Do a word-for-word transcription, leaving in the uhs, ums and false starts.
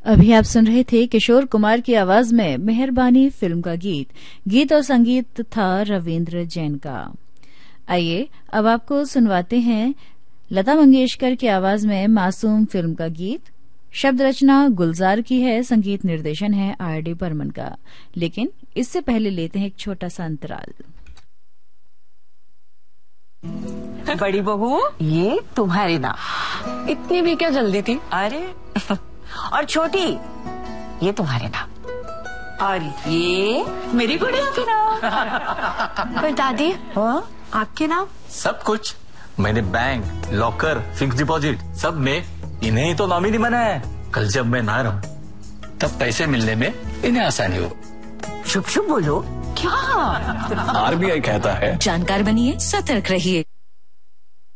अभी आप सुन रहे थे किशोर कुमार की आवाज में मेहरबानी फिल्म का गीत। गीत और संगीत था रविंद्र जैन का। आइए अब आपको सुनवाते हैं लता मंगेशकर की आवाज में मासूम फिल्म का गीत। शब्द रचना गुलजार की है, संगीत निर्देशन है आर डी बर्मन का। लेकिन इससे पहले लेते हैं एक छोटा सा अंतराल। बड़ी बहू, ये तुम्हारे नाम। इतनी भी क्या जल्दी थी? अरे और छोटी, ये तुम्हारे नाम। और ये मेरी गुड़िया के नाम। पर दादी, हाँ? आपके नाम? सब कुछ मैंने बैंक, लॉकर, फिक्स डिपॉजिट सब में इन्हें ही तो नॉमिनी बनाया है। कल जब मैं ना रहूं तब पैसे मिलने में इन्हें आसानी हो। शुभ शुभ बोलो। क्या? आर बी आई कहता है जानकार बनिए, सतर्क रहिए।